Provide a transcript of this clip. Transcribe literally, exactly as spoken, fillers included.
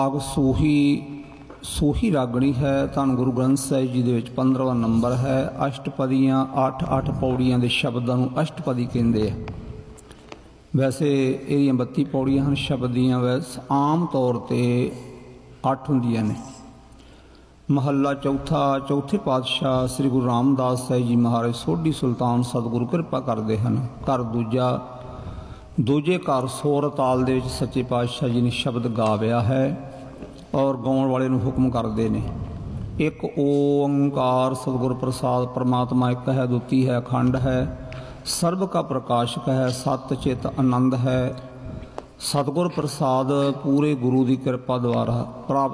ਰਾਗ ਸੋਹੀ ਸੋਹੀ ਰਾਗਣੀ ਹੈ। ਧੰਨ ਗੁਰੂ ਗ੍ਰੰਥ ਸਾਹਿਬ ਜੀ ਦੇ ਵਿੱਚ ਪੰਦਰਵਾਂ ਨੰਬਰ ਹੈ। ਅਸ਼ਟਪਦੀਆਂ ਅੱਠ ਅੱਠ ਪੌੜੀਆਂ ਦੇ ਸ਼ਬਦਾਂ ਨੂੰ ਅਸ਼ਟਪਦੀ ਕਹਿੰਦੇ ਆ। ਵੈਸੇ ਇਹਦੀਆਂ ਬੱਤੀ ਪੌੜੀਆਂ ਹਨ। ਸ਼ਬਦ ਦੀਆਂ ਵੈਸੇ ਆਮ ਤੌਰ 'ਤੇ ਅੱਠ ਹੁੰਦੀਆਂ ਨੇ। ਮਹੱਲਾ ਚੌਥਾ। ਚੌਥੇ ਪਾਤਸ਼ਾਹ ਸ੍ਰੀ ਗੁਰੂ ਰਾਮਦਾਸ ਸਾਹਿਬ ਜੀ ਮਹਾਰਾਜ ਸੋਢੀ ਸੁਲਤਾਨ ਸਤਿਗੁਰੂ ਕਿਰਪਾ ਕਰਦੇ ਹਨ। ਘਰ ਦੂਜਾ ਦੂਜੇ ਘਰ ਸੋਰ ਤਾਲ ਦੇ ਵਿੱਚ ਸੱਚੇ ਪਾਤਸ਼ਾਹ ਜੀ ਨੇ ਸ਼ਬਦ ਗਾਵਿਆ ਹੈ ਔਰ ਗਾਉਣ ਵਾਲੇ ਨੂੰ ਹੁਕਮ ਕਰਦੇ ਨੇ। ਇੱਕ ਓੰਕਾਰ ਸਤਿਗੁਰ ਪ੍ਰਸਾਦ। ਪਰਮਾਤਮਾ ਇੱਕ ਹੈ, ਦੁਤੀ ਹੈ, ਅਖੰਡ ਹੈ, ਸਰਬ ਕਾ ਪ੍ਰਕਾਸ਼ਕ ਹੈ, ਸਤ ਚਿਤ ਆਨੰਦ ਹੈ। ਸਤਿਗੁਰ ਪ੍ਰਸਾਦ ਪੂਰੇ ਗੁਰੂ ਦੀ ਕਿਰਪਾ ਦੁਆਰਾ ਪ੍ਰਾਪਤ